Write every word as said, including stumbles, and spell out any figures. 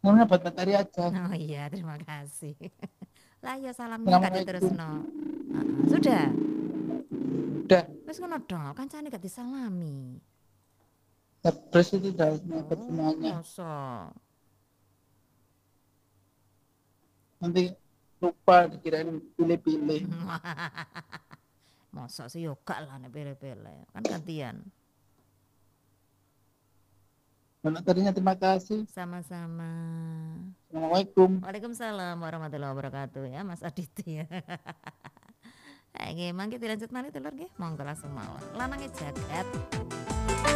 Namanya buat materi aja. Oh iya, terima kasih. Lah ya salamnya gak Assalamualaikum. diterusno. Heeh, sudah. Udah, Wis ngono dong, kancane gak disalami. habis itu udah ngikut Oh, semuanya. masa. Nanti lupa dikirain pilih-pilih. Masa sih yo gak lah nek pele-pele. Kan gantian. Materinya terima kasih. Sama-sama. Assalamualaikum. Waalaikumsalam warahmatullahi wabarakatuh ya Mas Aditya. Nggih, mangke dilanjut malih telur nggih. Monggo langsung mawon. Lanange jagat.